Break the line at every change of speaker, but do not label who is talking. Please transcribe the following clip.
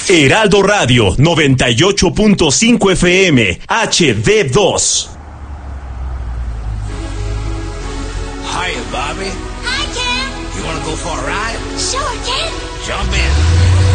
Heraldo Radio 98.5 FM HD2.
Hiya, Bobby.
Hi, Ken.
You wanna go for a ride?
Sure, Ken.
Jump in.